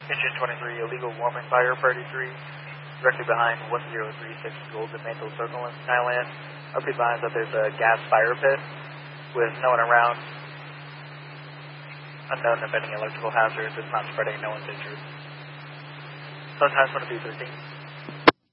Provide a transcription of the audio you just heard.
Engine 23, illegal warming fire, Priority 3, directly behind 1036 Golden Mantle Circle in Skyland. I'll be advised that there's a gas fire pit with no one around. Unknown if any electrical hazards. It's not spreading. No one's injured. Sometimes 1 to be 13.